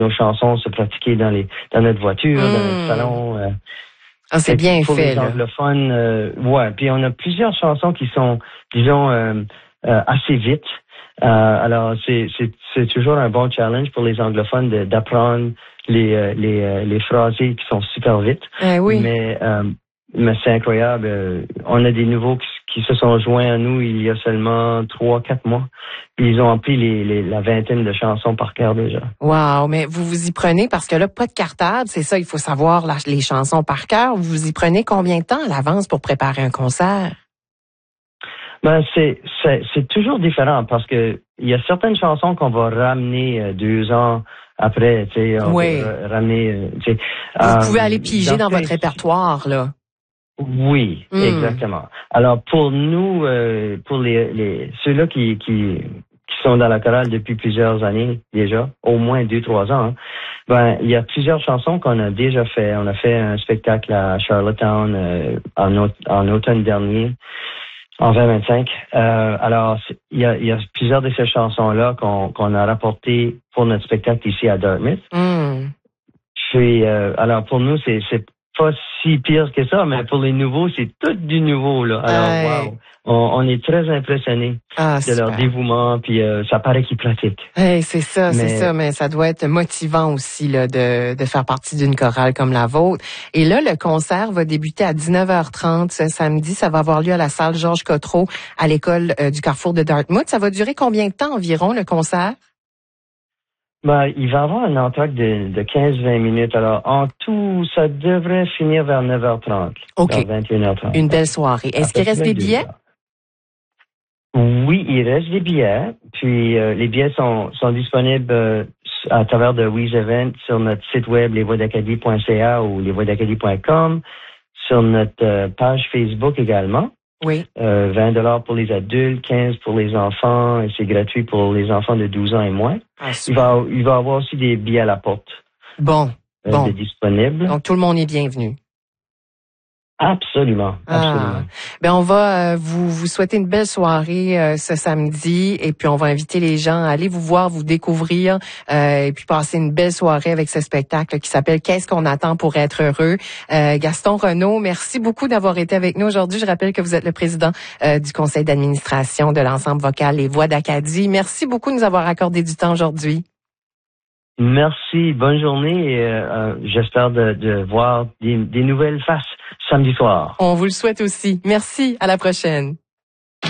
nos chansons se pratiquer dans notre voiture, dans notre salon. C'est bien pour fait, les anglophones, ouais. Puis on a plusieurs chansons qui sont, disons, assez vite. Alors c'est toujours un bon challenge pour les anglophones d'apprendre les phrasés qui sont super vite. Oui. Mais c'est incroyable. On a des nouveaux qui se sont joints à nous il y a seulement 3-4 mois. Puis ils ont appris la vingtaine de chansons par cœur déjà. Wow, mais vous vous y prenez parce que là, pas de cartable, c'est ça, il faut savoir les chansons par cœur. Vous vous y prenez combien de temps à l'avance pour préparer un concert? Ben c'est toujours différent parce que il y a certaines chansons qu'on va ramener 2 ans après, tu sais, on va ramener. Vous pouvez aller piger dans votre répertoire là. Oui, exactement. Alors pour nous, pour ceux-là qui sont dans la chorale depuis plusieurs années déjà, au moins 2-3 ans, ben il y a plusieurs chansons qu'on a déjà fait. On a fait un spectacle à Charlottetown en automne dernier. En 2025. Alors, il y a plusieurs de ces chansons-là qu'on a rapportées pour notre spectacle ici à Dartmouth. Puis, alors pour nous, c'est pas si pire que ça, mais pour les nouveaux, c'est tout du nouveau, là. Alors, wow. On est très impressionnés de leur dévouement, puis ça paraît qu'ils pratiquent. C'est ça, mais ça doit être motivant aussi là de faire partie d'une chorale comme la vôtre. Et là, le concert va débuter à 19h30 ce samedi. Ça va avoir lieu à la salle Georges Cotreau à l'école du Carrefour de Dartmouth. Ça va durer combien de temps environ, le concert? Ben, il va y avoir un entracte de 15-20 minutes. Alors, en tout, ça devrait finir vers 9h30. OK. Vers 21h30. Une belle soirée. Est-ce qu'il reste des billets? Oui, il reste des billets. Puis, les billets sont disponibles à travers de We Event sur notre site web lesvoixdacadie.ca ou lesvoixdacadie.com, sur notre page Facebook également. Oui. 20$ pour les adultes, 15$ pour les enfants, et c'est gratuit pour les enfants de 12 ans et moins. Il va y avoir aussi des billets à la porte. Bon. Disponibles. Donc tout le monde est bienvenu. Absolument. Ben on va vous souhaiter une belle soirée ce samedi et puis on va inviter les gens à aller vous voir, vous découvrir et puis passer une belle soirée avec ce spectacle qui s'appelle Qu'est-ce qu'on attend pour être heureux. Gaston Renaud, merci beaucoup d'avoir été avec nous aujourd'hui. Je rappelle que vous êtes le président du conseil d'administration de l'ensemble vocal Les Voix d'Acadie. Merci beaucoup de nous avoir accordé du temps aujourd'hui. Merci, bonne journée et j'espère de voir des nouvelles faces samedi soir. On vous le souhaite aussi. Merci, à la prochaine.